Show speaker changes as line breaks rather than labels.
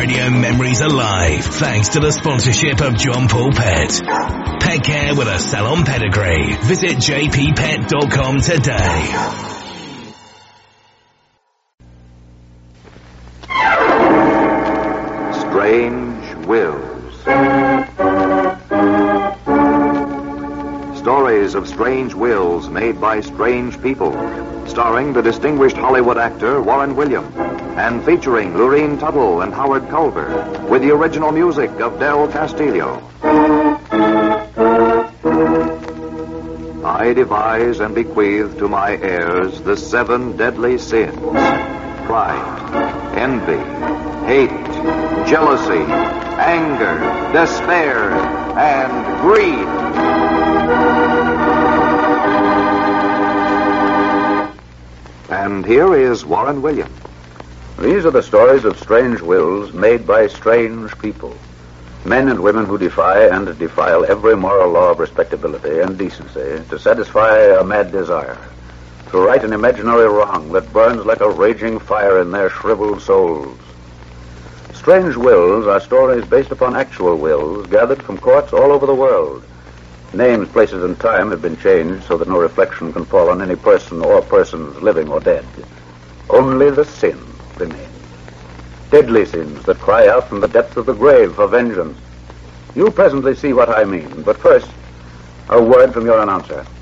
Radio Memories Alive, thanks to the sponsorship of John Paul Pet. Pet care with a salon pedigree. Visit jppet.com today.
Strange Wills. Stories of strange wills made by strange people, starring the distinguished Hollywood actor Warren William, and featuring Lurene Tuttle and Howard Culver, with the original music of Del Castillo. I devise and bequeath to my heirs the 7 deadly sins: pride, envy, hate, jealousy, anger, despair, and greed. And here is Warren Williams.
These are the stories of strange wills made by strange people. Men and women who defy and defile every moral law of respectability and decency to satisfy a mad desire, to right an imaginary wrong that burns like a raging fire in their shriveled souls. Strange wills are stories based upon actual wills gathered from courts all over the world. Names, places, and time have been changed so that no reflection can fall on any person or persons, living or dead. Only the sin remains. Deadly sins that cry out from the depths of the grave for vengeance. You'll presently see what I mean, but first, a word from your announcer.